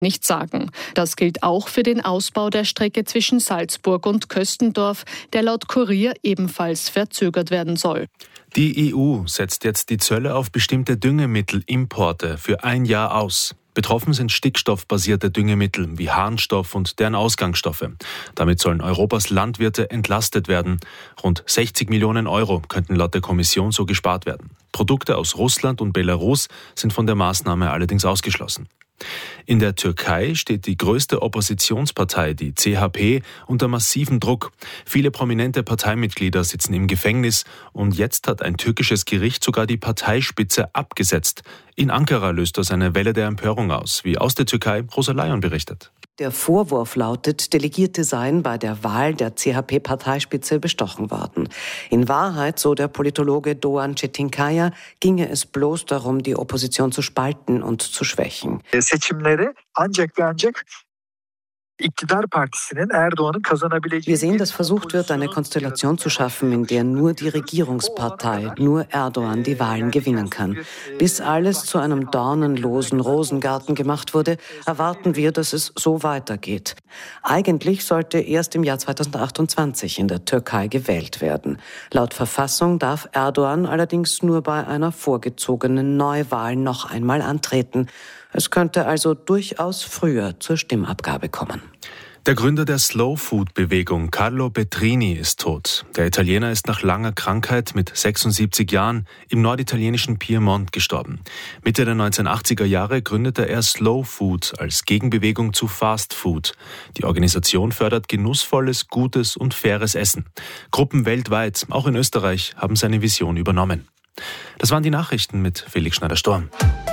nicht sagen. Das gilt auch für den Ausbau der Strecke zwischen Salzburg und Köstendorf, der laut Kurier ebenfalls verzögert werden soll. Die EU setzt jetzt die Zölle auf bestimmte Düngemittelimporte für ein Jahr aus. Betroffen sind stickstoffbasierte Düngemittel wie Harnstoff und deren Ausgangsstoffe. Damit sollen Europas Landwirte entlastet werden. Rund 60 Millionen Euro könnten laut der Kommission so gespart werden. Produkte aus Russland und Belarus sind von der Maßnahme allerdings ausgeschlossen. In der Türkei steht die größte Oppositionspartei, die CHP, unter massivem Druck. Viele prominente Parteimitglieder sitzen im Gefängnis und jetzt hat ein türkisches Gericht sogar die Parteispitze abgesetzt. In Ankara löst das eine Welle der Empörung aus, wie aus der Türkei Rosa Layon berichtet. Der Vorwurf lautet, Delegierte seien bei der Wahl der CHP-Parteispitze bestochen worden. In Wahrheit, so der Politologe Doğan Çetinkaya, ginge es bloß darum, die Opposition zu spalten und zu schwächen. Wir sehen, dass versucht wird, eine Konstellation zu schaffen, in der nur die Regierungspartei, nur Erdogan die Wahlen gewinnen kann. Bis alles zu einem dornenlosen Rosengarten gemacht wurde, erwarten wir, dass es so weitergeht. Eigentlich sollte erst im Jahr 2028 in der Türkei gewählt werden. Laut Verfassung darf Erdogan allerdings nur bei einer vorgezogenen Neuwahl noch einmal antreten. Es könnte also durchaus früher zur Stimmabgabe kommen. Der Gründer der Slow-Food-Bewegung, Carlo Petrini, ist tot. Der Italiener ist nach langer Krankheit mit 76 Jahren im norditalienischen Piemont gestorben. Mitte der 1980er Jahre gründete er Slow Food als Gegenbewegung zu Fast Food. Die Organisation fördert genussvolles, gutes und faires Essen. Gruppen weltweit, auch in Österreich, haben seine Vision übernommen. Das waren die Nachrichten mit Felix Schneider-Storm.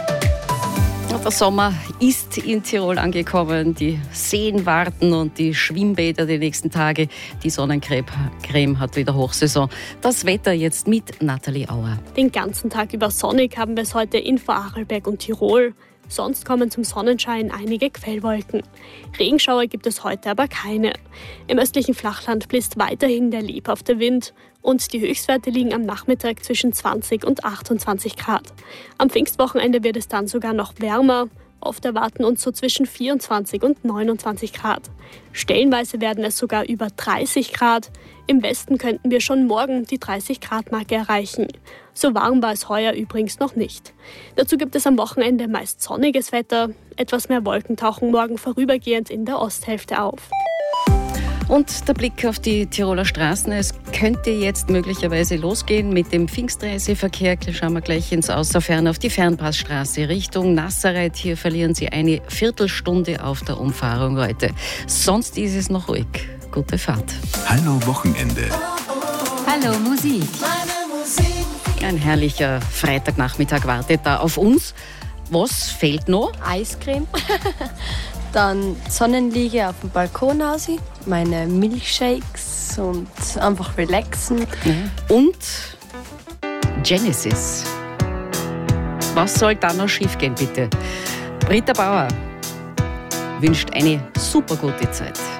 Der Sommer ist in Tirol angekommen. Die Seen warten und die Schwimmbäder die nächsten Tage. Die Sonnencreme hat wieder Hochsaison. Das Wetter jetzt mit Nathalie Auer. Den ganzen Tag über sonnig haben wir es heute in Vorarlberg und Tirol. Sonst kommen zum Sonnenschein einige Quellwolken. Regenschauer gibt es heute aber keine. Im östlichen Flachland bläst weiterhin der lebhafte Wind und die Höchstwerte liegen am Nachmittag zwischen 20 und 28 Grad. Am Pfingstwochenende wird es dann sogar noch wärmer. Oft erwarten uns so zwischen 24 und 29 Grad. Stellenweise werden es sogar über 30 Grad. Im Westen könnten wir schon morgen die 30-Grad-Marke erreichen. So warm war es heuer übrigens noch nicht. Dazu gibt es am Wochenende meist sonniges Wetter. Etwas mehr Wolken tauchen morgen vorübergehend in der Osthälfte auf. Und der Blick auf die Tiroler Straßen. Es könnte jetzt möglicherweise losgehen mit dem Pfingstreiseverkehr. Schauen wir gleich ins Außerfern auf die Fernpassstraße Richtung Nazareth. Hier verlieren Sie eine Viertelstunde auf der Umfahrung heute. Sonst ist es noch ruhig. Gute Fahrt. Hallo Wochenende. Hallo Musik. Ein herrlicher Freitagnachmittag wartet da auf uns. Was fehlt noch? Eiscreme. Dann Sonnenliege auf dem Balkon aus, meine Milchshakes und einfach relaxen. Und Genesis. Was soll da noch schief gehen, bitte? Britta Bauer wünscht eine super gute Zeit.